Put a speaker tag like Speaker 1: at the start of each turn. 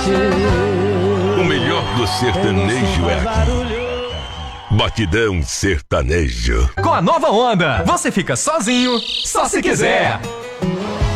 Speaker 1: O melhor do sertanejo é aqui. Batidão Sertanejo.
Speaker 2: Com a nova onda, você fica sozinho, só se quiser.